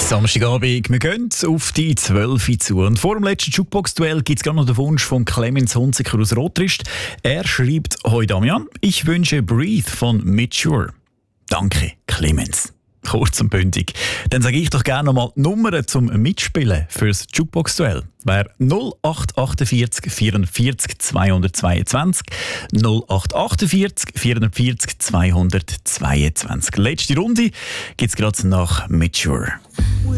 Samstagabend, wir gehen auf die 12 Uhr zu. Und vor dem letzten Jukebox-Duell gibt es gerade noch den Wunsch von Clemens Hunziker aus Rotrist. Er schreibt: «Hoi Damian, ich wünsche Breathe von Mature.» Danke, Clemens. Kurz und bündig. Dann sage ich doch gerne nochmal die Nummern zum Mitspielen fürs Jukebox-Duell. Wäre 0848 44 222 0848 44 222. Letzte Runde gibt es gerade nach Mature.